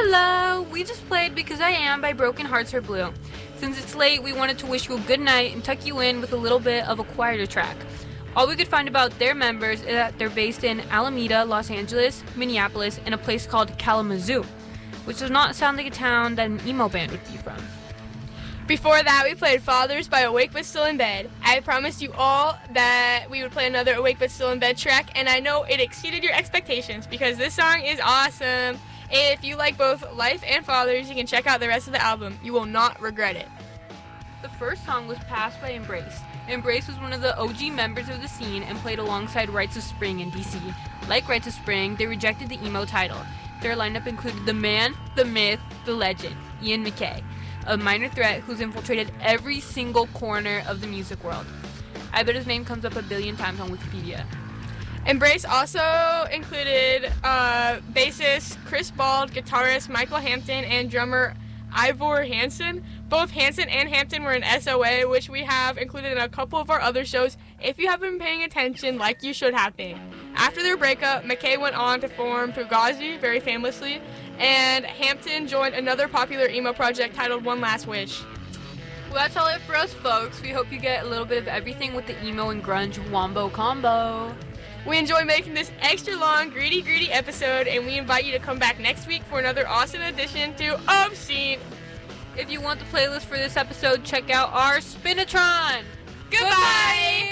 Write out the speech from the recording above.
Hello! We just played Because I Am by Broken Hearts Are Blue. Since it's late, we wanted to wish you a good night and tuck you in with a little bit of a quieter track. All we could find about their members is that they're based in Alameda, Los Angeles, Minneapolis, and a place called Kalamazoo, which does not sound like a town that an emo band would be from. Before that, we played Fathers by Awake But Still in Bed. I promised you all that we would play another Awake But Still in Bed track, and I know it exceeded your expectations because this song is awesome. If you like both Life and Fathers, you can check out the rest of the album. You will not regret it. The first song was Passed by Embrace. Embrace was one of the OG members of the scene and played alongside Rites of Spring in DC. Like Rites of Spring, they rejected the emo title. Their lineup included the man, the myth, the legend, Ian MacKaye, a minor threat who's infiltrated every single corner of the music world. I bet his name comes up a billion times on Wikipedia. Embrace also included bassist Chris Bald, guitarist Michael Hampton, and drummer Ivor Hansen. Both Hansen and Hampton were in SOA, which we have included in a couple of our other shows if you have been paying attention like you should have been. After their breakup, MacKaye went on to form Fugazi, very famously, and Hampton joined another popular emo project titled One Last Wish. Well, that's all it for us, folks. We hope you get a little bit of everything with the emo and grunge wombo combo. We enjoy making this extra long, greedy episode, and we invite you to come back next week for another awesome edition to Obscene. If you want the playlist for this episode, check out our Spinatron. Goodbye!